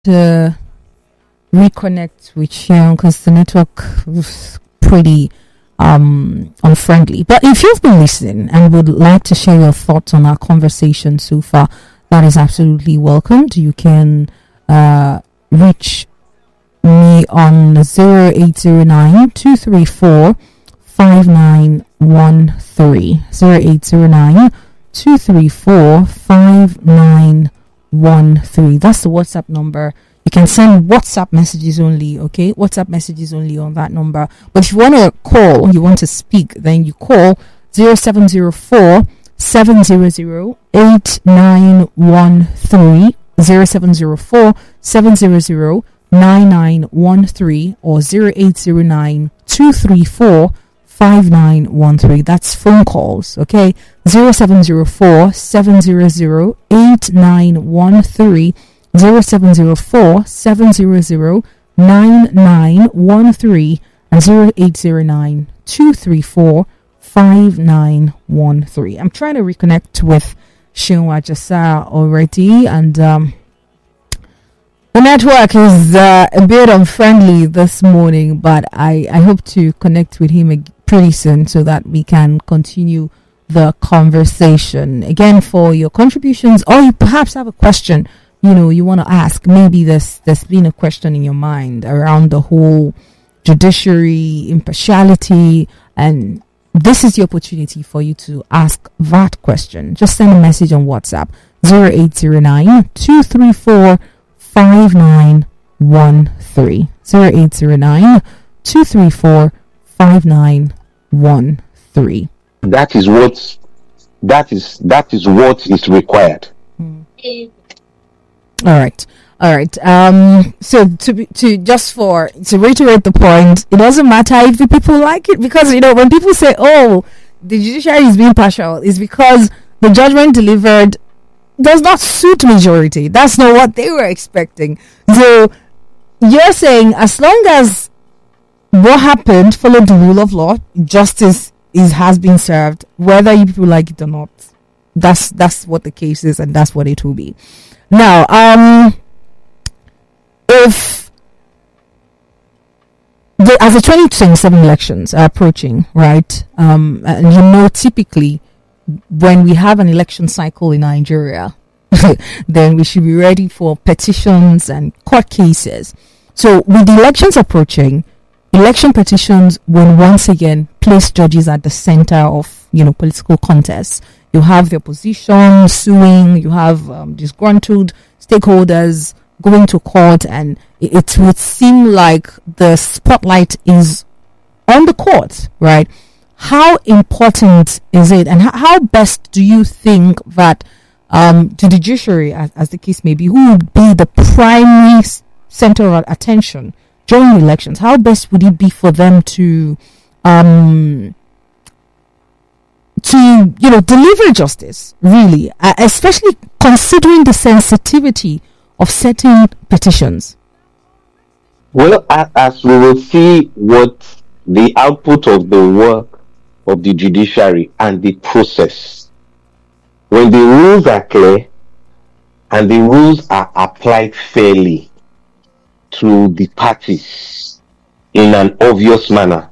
to reconnect with you because the network was pretty unfriendly. But if you've been listening and would like to share your thoughts on our conversation so far, that is absolutely welcomed. You can reach me on 0809 234 5913 0809 234 5913. That's the WhatsApp number. You can send WhatsApp messages only, okay? WhatsApp messages only on that number. But if you want to call, you want to speak, then you call 0704 700 8913, 0704 700 9913, or 0809 234 5913. That's phone calls, okay? 0704 700 8913, 0704 700 9913, and 0809 234 5913. I'm trying to reconnect with Shinwa Jasa already, and the network is a bit unfriendly this morning, but I hope to connect with him pretty soon so that we can continue the conversation. Again, for your contributions, or you perhaps have a question you want to ask. Maybe there's been a question in your mind around the whole judiciary impartiality, and this is the opportunity for you to ask that question. Just send a message on WhatsApp 0809 234 5913, 0809 234 5913. That is what is required. All right. So to reiterate the point, it doesn't matter if the people like it, because when people say, "Oh, the judiciary is being partial," it's because the judgment delivered does not suit majority. That's not what they were expecting. So you're saying as long as what happened followed the rule of law, justice has been served, whether you people like it or not. That's what the case is, and that's what it will be. Now, as the 2027 elections are approaching, right? And typically when we have an election cycle in Nigeria, then we should be ready for petitions and court cases. So with the elections approaching, election petitions will once again place judges at the center of, political contests. You have the opposition suing, you have disgruntled stakeholders going to court, and it would seem like the spotlight is on the court, right? How important is it, and how best do you think that the judiciary, as the case may be, who would be the primary center of attention during elections, how best would it be for them to deliver justice, really, especially considering the sensitivity of certain petitions? Well, as we will see what the output of the work of the judiciary and the process, when the rules are clear and the rules are applied fairly to the parties in an obvious manner,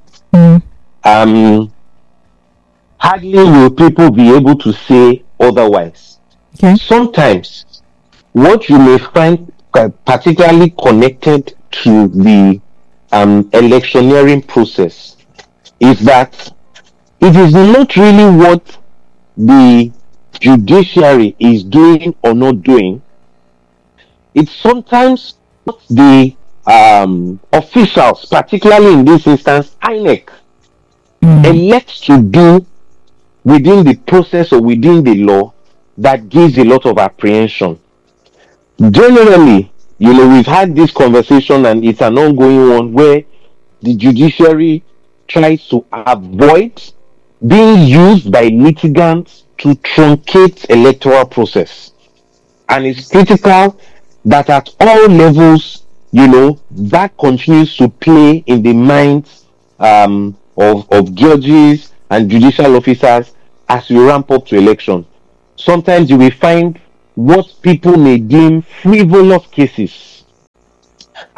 hardly will people be able to say otherwise. Okay. Sometimes what you may find particularly connected to the electioneering process is that it is not really what the judiciary is doing or not doing. It's sometimes what the officials, particularly in this instance INEC, elect to do within the process or within the law that gives a lot of apprehension. Generally, we've had this conversation, and it's an ongoing one, where the judiciary tries to avoid being used by litigants to truncate electoral process. And it's critical that at all levels, that continues to play in the minds of judges and judicial officers as we ramp up to election. Sometimes you will find what people may deem frivolous cases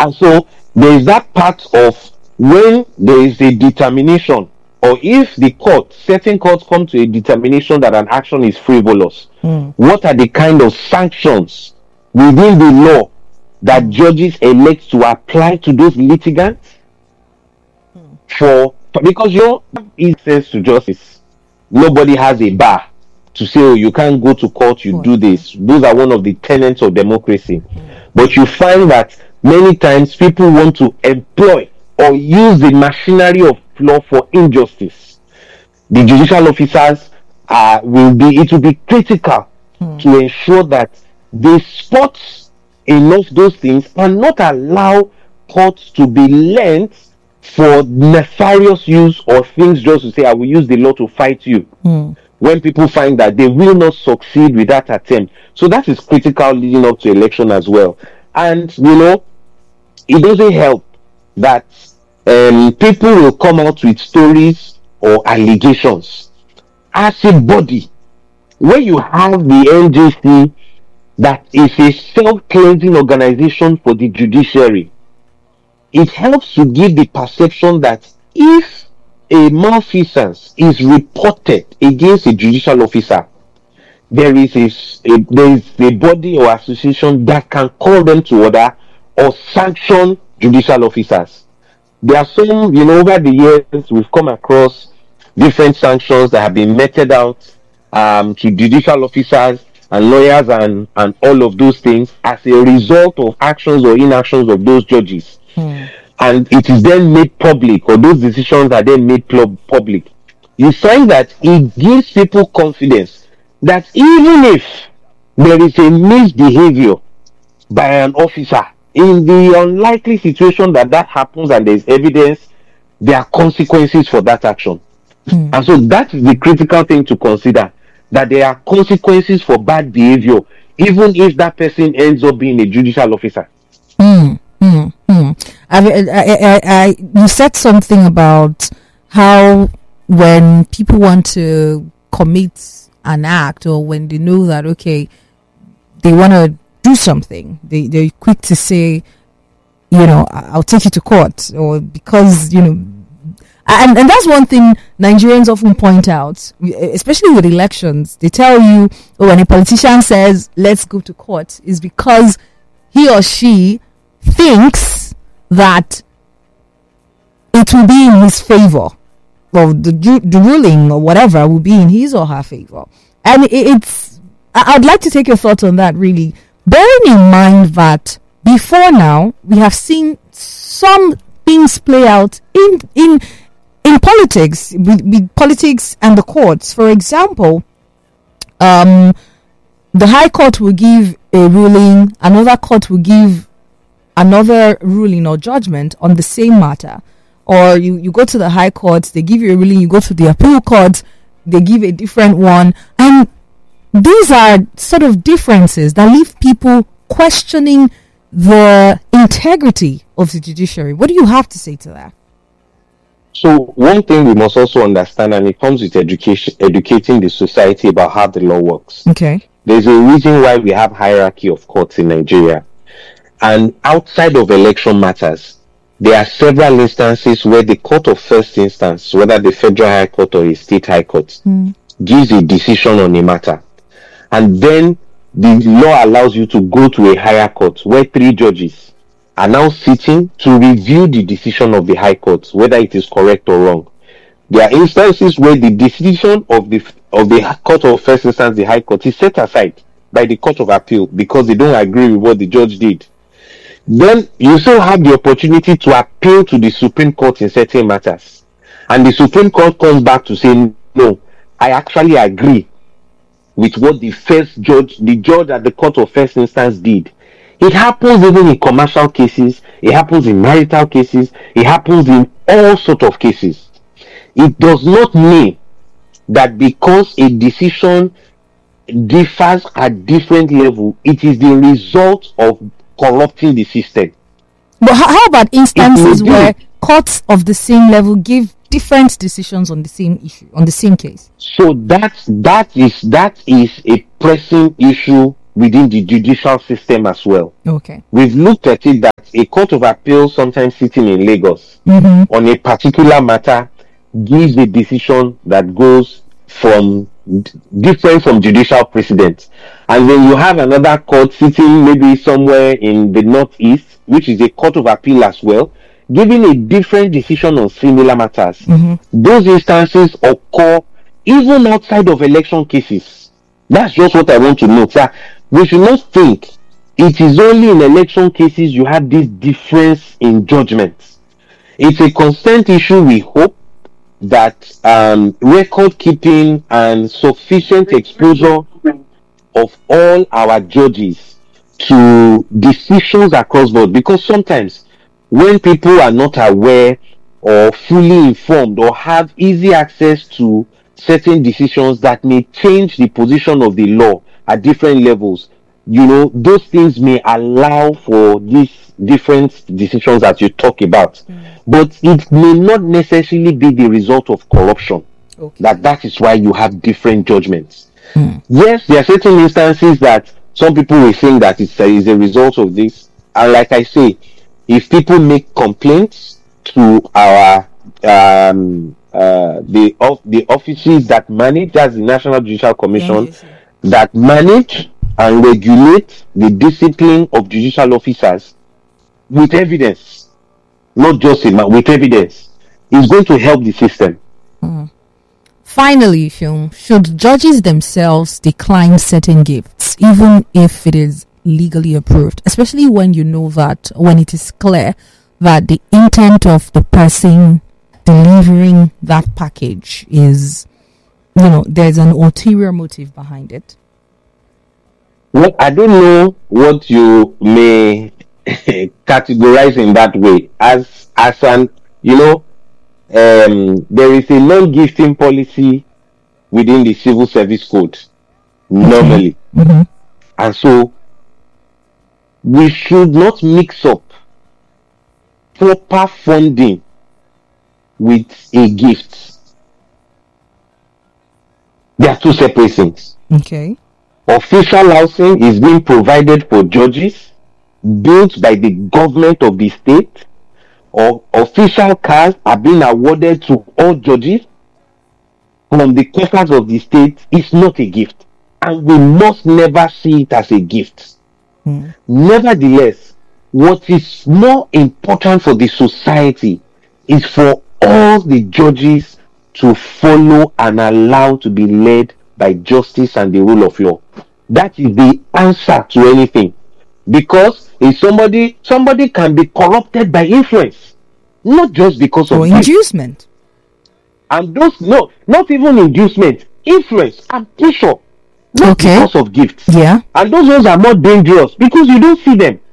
And so there is that part of when there is a determination, or if the court, certain courts come to a determination that an action is frivolous, what are the kind of sanctions within the law that judges elect to apply to those litigants? Because it says to justice, nobody has a bar to say, oh, you can't go to court, you do this. Those are one of the tenets of democracy. But you find that many times people want to employ or use the machinery of law for injustice. The judicial officers it will be critical to ensure that they spot enough those things and not allow courts to be lent for nefarious use or things just to say, I will use the law to fight you. When people find that they will not succeed with that attempt. So that is critical leading up to election as well. And, it doesn't help that people will come out with stories or allegations. As a body, when you have the NJC, that is a self-cleansing organization for the judiciary, it helps to give the perception that if a malfeasance is reported against a judicial officer, there is a body or association that can call them to order or sanction judicial officers. There are some, over the years, we've come across different sanctions that have been meted out to judicial officers and lawyers and all of those things as a result of actions or inactions of those judges. And it is then made public, or those decisions are then made public. You find that it gives people confidence that even if there is a misbehavior by an officer, in the unlikely situation that happens and there is evidence, there are consequences for that action. And so that is the critical thing to consider, that there are consequences for bad behavior, even if that person ends up being a judicial officer. You said something about how when people want to commit an act, or when they know that, okay, they want to do something, they're quick to say, I'll take you to court, or because, and that's one thing Nigerians often point out, especially with elections. They tell you, when a politician says, let's go to court, is because he or she thinks that it will be in his favor, or the ruling or whatever will be in his or her favor. And I'd like to take your thoughts on that, really. Bearing in mind that before now, we have seen some things play out in politics, with politics and the courts. For example, the High Court will give a ruling, another court will give another ruling or judgment on the same matter. Or you go to the High Court, they give you a ruling, you go to the Appeal Court, they give a different one. And these are sort of differences that leave people questioning the integrity of the judiciary. What do you have to say to that? So one thing we must also understand, and it comes with educating the society about how the law works. Okay. There's a reason why we have hierarchy of courts in Nigeria. And outside of election matters, there are several instances where the court of first instance, whether the Federal High Court or a State High Court, gives a decision on a matter. And then the law allows you to go to a higher court where 3 judges are now sitting to review the decision of the High Court, whether it is correct or wrong. There are instances where the decision of the court of first instance, the High Court, is set aside by the Court of Appeal because they don't agree with what the judge did. Then you still have the opportunity to appeal to the Supreme Court in certain matters. And the Supreme Court comes back to say, no, I actually agree with what the judge at the Court of First Instance did. It happens even in commercial cases, it happens in marital cases, it happens in all sorts of cases. It does not mean that because a decision differs at different level, it is the result of corrupting the system. But how about instances where courts of the same level give different decisions on the same issue, on the same case? So that is a pressing issue within the judicial system as well. Okay. We've looked at it that a court of appeal, sometimes sitting in Lagos, on a particular matter, gives a decision that goes from different from judicial precedents. And then you have another court sitting maybe somewhere in the northeast, which is a court of appeal as well, giving a different decision on similar matters. Those instances occur even outside of election cases. That's just what I want to note. We should not think it is only in election cases you have this difference in judgments. It's a constant issue. We hope that record keeping and sufficient exposure of all our judges to decisions across board, because sometimes when people are not aware or fully informed or have easy access to certain decisions that may change the position of the law at different levels, those things may allow for these different decisions that you talk about. But it may not necessarily be the result of corruption. That is why you have different judgments. Yes, there are certain instances that some people will think that it's a result of this. And like I say, if people make complaints to our the offices that manage, as the National Judicial Commission, that manage and regulate the discipline of judicial officers with evidence, not just with evidence, is going to help the system. Finally, should judges themselves decline certain gifts, even if it is legally approved, especially when when it is clear that the intent of the person delivering that package is, there's an ulterior motive behind it? Well, I don't know what you may categorize in that way as an, there is a non-gifting policy within the civil service code normally. And so we should not mix up proper funding with a gift. They are two separate things. Okay. Official housing is being provided for judges, built by the government of the state, or official cars are being awarded to all judges from the coffers of the state. Is not a gift, and we must never see it as a gift. Nevertheless, what is more important for the society is for all the judges to follow and allow to be led by justice and the rule of law. That is the answer to anything. Because if somebody can be corrupted by influence, not just because of inducement. And not even inducement, influence and pressure, not because of gifts. Yeah. And those ones are more dangerous because you don't see them.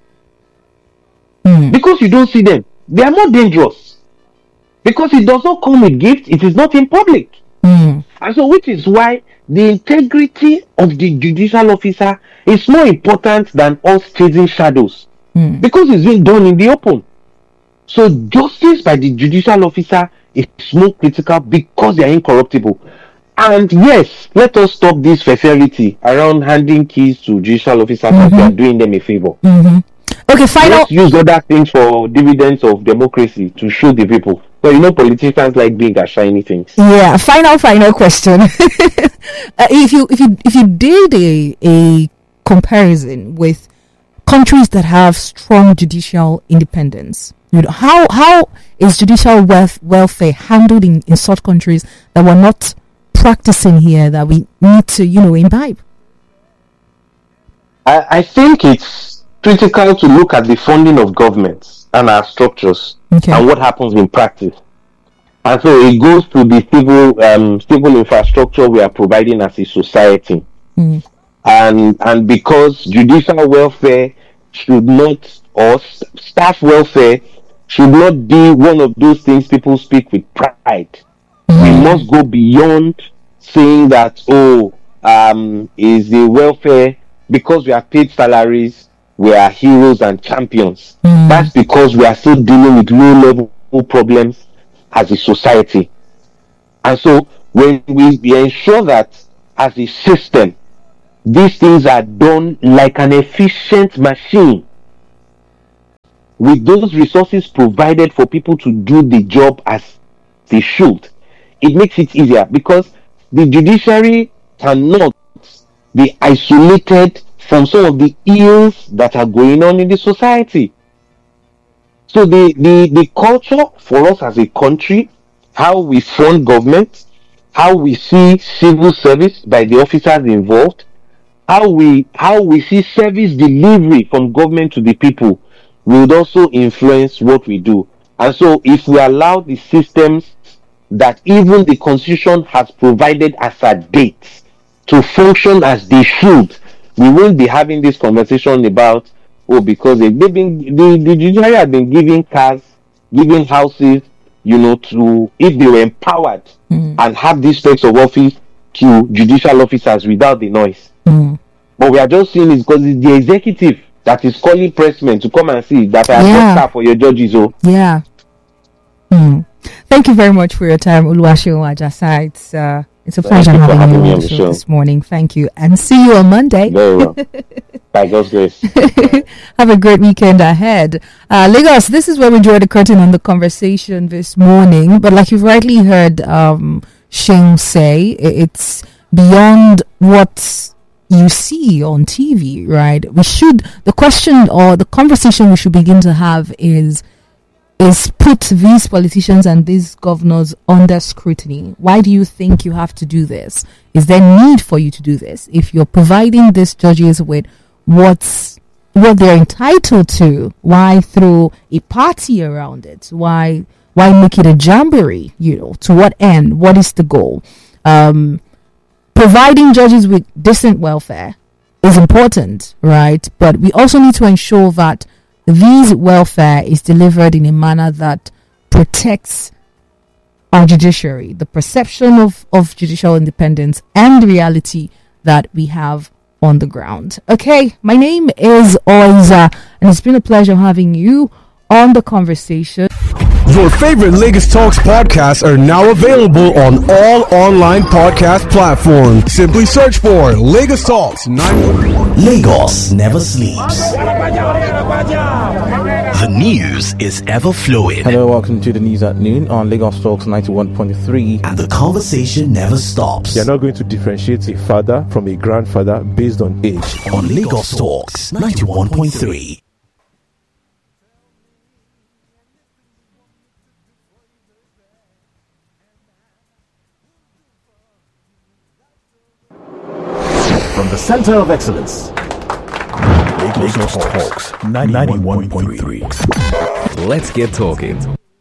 Because you don't see them, they are more dangerous. Because it does not come with gifts, it is not in public. And so, which is why the integrity of the judicial officer is more important than us chasing shadows. Because it's being done in the open. So justice by the judicial officer is more critical because they are incorruptible. And yes, let us stop this frivolity around handing keys to judicial officers as they are doing them a favor. Okay, final. Let's use other things for dividends of democracy to show the people. So politicians like big and shiny things. Yeah, final question. If you did a comparison with countries that have strong judicial independence, how is judicial welfare handled in such countries that we're not practicing here, that we need to imbibe? I think it's critical to look at the funding of governments and our structures and what happens in practice. And so it goes to the civil infrastructure we are providing as a society. And because judicial welfare should not, or staff welfare should not be one of those things people speak with pride. We must go beyond saying that, is the welfare, because we are paid salaries, we are heroes and champions. That's because we are still dealing with low-level problems as a society. And so when we ensure that as a system, these things are done like an efficient machine, with those resources provided for people to do the job as they should, it makes it easier, because the judiciary cannot be isolated from some of the ills that are going on in the society. So the culture for us as a country, how we fund government, how we see civil service by the officers involved, how we see service delivery from government to the people, will also influence what we do. And so if we allow the systems that even the Constitution has provided as a date to function as they should, we won't be having this conversation about, because the judiciary has been giving cars, giving houses, to, if they were empowered and have these types of office, to judicial officers without the noise. But we are just seeing it because it's the executive that is calling pressmen to come and see that I have got for your judges. Yeah. Thank you very much for your time, Oluwaseun Ajasa. It's a pleasure having you on the show this morning. Thank you, and see you on Monday. Very well. By God's grace. Have a great weekend ahead. Lagos, this is where we draw the curtain on the conversation this morning. But like you've rightly heard Shane say, it's beyond what you see on TV, right? The question or the conversation we should begin to have is put these politicians and these governors under scrutiny. Why do you think you have to do this? Is there need for you to do this? If you're providing these judges with what they're entitled to, why throw a party around it? Why make it a jamboree? To what end? What is the goal? Providing judges with decent welfare is important, right? But we also need to ensure that this welfare is delivered in a manner that protects our judiciary, the perception of judicial independence, and the reality that we have on the ground. Okay, my name is Oiza, and it's been a pleasure having you on the conversation. Your favorite Lagos Talks podcasts are now available on all online podcast platforms. Simply search for Lagos Talks 911. Lagos never sleeps. The news is ever flowing. Hello, welcome to the news at noon on Lagos Talks 91.3. And the conversation never stops. You're not going to differentiate a father from a grandfather based on age. On Lagos Talks 91.3. From the center of excellence, Lagos Talks 91.3. Let's get talking.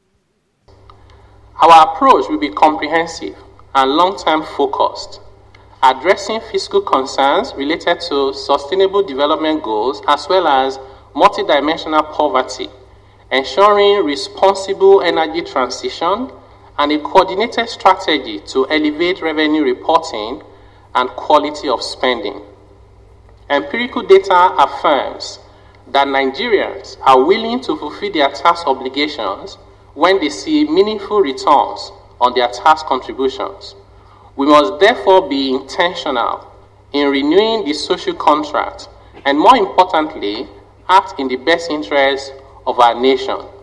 Our approach will be comprehensive and long-term focused, addressing fiscal concerns related to sustainable development goals as well as multidimensional poverty, ensuring responsible energy transition and a coordinated strategy to elevate revenue reporting and quality of spending. Empirical data affirms that Nigerians are willing to fulfill their tax obligations when they see meaningful returns on their tax contributions. We must therefore be intentional in renewing the social contract and, more importantly, act in the best interest of our nation.